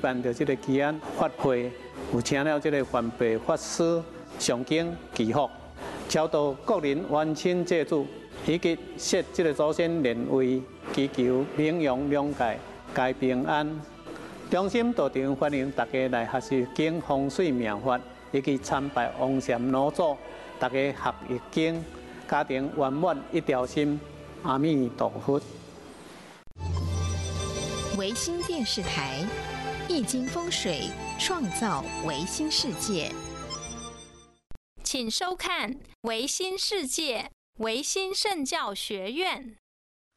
办着这个祈安法会，有请了这个环备法师上经祈福，超度国人冤亲债主，以及设这个祖先莲位，祈求名扬两界，皆平安。中心道场欢迎大家来学习经风水妙法，以及参拜王禅老祖，大家学易经，家庭圆满一条心。阿弥陀佛。 维新电视台，易经风水创造维新世界。 请收看维新世界维新圣教学院。